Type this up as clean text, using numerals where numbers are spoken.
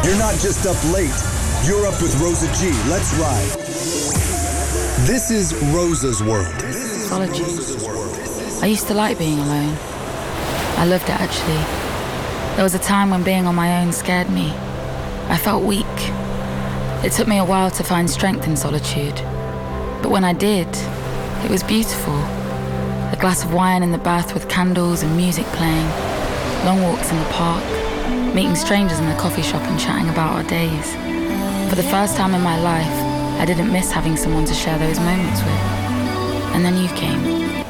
You're not just up late, you're up with Rosa G. Let's ride. This is Rosa's world. Solitude. I used to like being alone. I loved it, actually. There was a time when being on my own scared me. I felt weak. It took me a while to find strength in solitude. But when I did, it was beautiful. A glass of wine in the bath with candles and music playing. Long walks in the park. Meeting strangers in the coffee shop and chatting about our days. For the first time in my life, I didn't miss having someone to share those moments with. And then you came.